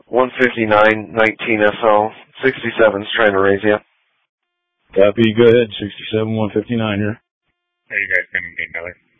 159, 19 SO, 67's trying to raise you. Copy, go ahead, 67, 159 here. Are you guys going to need another?